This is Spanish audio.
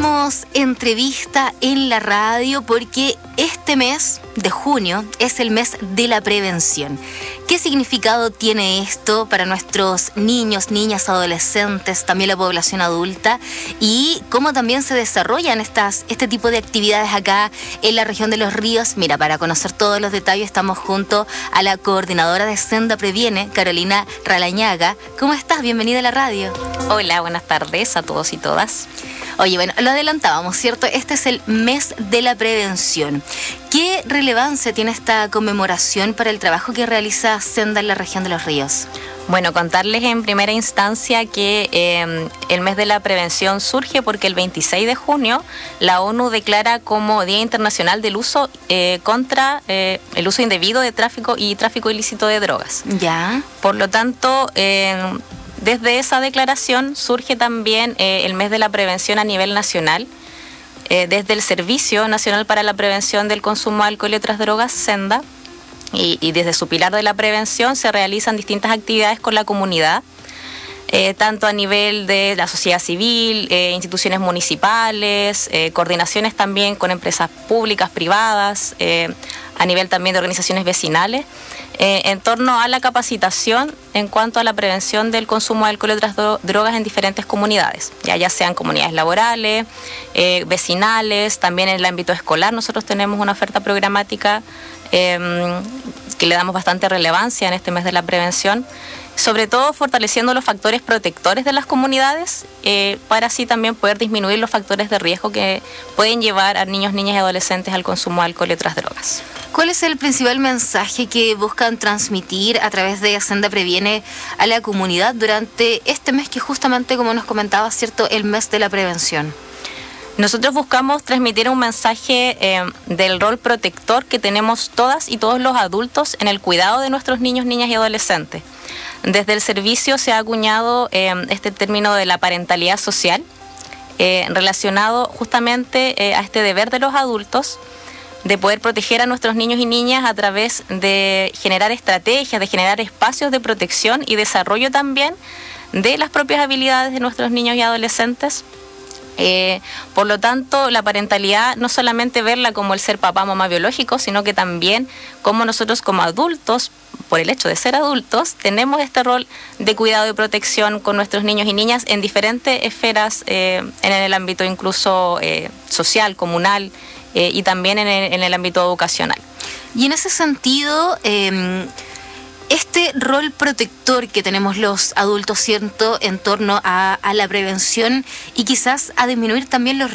tenemos entrevista en la radio porque este mes de junio es el mes de la prevención. ¿Qué significado tiene esto para nuestros niños, niñas, adolescentes, también la población adulta? Y cómo también se desarrollan este tipo de actividades acá en la región de Los Ríos. Mira, para conocer todos los detalles estamos junto a la coordinadora de Senda Previene, Carolina Ralañaga. ¿Cómo estás? Bienvenida a la radio. Hola, buenas tardes a todos y todas. Oye, bueno, lo adelantábamos, ¿cierto? Este es el mes de la prevención. ¿Qué relevancia tiene esta conmemoración para el trabajo que realiza Senda en la región de Los Ríos? Bueno, contarles en primera instancia que el mes de la prevención surge porque el 26 de junio la ONU declara como Día Internacional del Uso contra el uso indebido de tráfico ilícito de drogas. Ya. Por lo tanto, desde esa declaración surge también el mes de la prevención a nivel nacional. Desde el Servicio Nacional para la Prevención del Consumo de Alcohol y otras drogas, Senda, y desde su pilar de la prevención se realizan distintas actividades con la comunidad, tanto a nivel de la sociedad civil, instituciones municipales, coordinaciones también con empresas públicas, privadas, a nivel también de organizaciones vecinales, en torno a la capacitación en cuanto a la prevención del consumo de alcohol y otras drogas en diferentes comunidades, ya sean comunidades laborales, vecinales, también en el ámbito escolar. Nosotros tenemos una oferta programática que le damos bastante relevancia en este mes de la prevención, sobre todo fortaleciendo los factores protectores de las comunidades para así también poder disminuir los factores de riesgo que pueden llevar a niños, niñas y adolescentes al consumo de alcohol y otras drogas. ¿Cuál es el principal mensaje que buscan transmitir a través de Senda Previene a la comunidad durante este mes que justamente, como nos comentaba, ¿cierto?, el mes de la prevención? Nosotros buscamos transmitir un mensaje del rol protector que tenemos todas y todos los adultos en el cuidado de nuestros niños, niñas y adolescentes. Desde el servicio se ha acuñado este término de la parentalidad social, relacionado justamente a este deber de los adultos de poder proteger a nuestros niños y niñas a través de generar estrategias, de generar espacios de protección y desarrollo también de las propias habilidades de nuestros niños y adolescentes. Por lo tanto, la parentalidad no solamente verla como el ser papá, mamá biológico, sino que también como nosotros como adultos, por el hecho de ser adultos, tenemos este rol de cuidado y protección con nuestros niños y niñas en diferentes esferas, en el ámbito incluso social, comunal y también en el ámbito educacional. Y en ese sentido, este rol protector que tenemos los adultos, ¿cierto?, en torno a la prevención y quizás a disminuir también los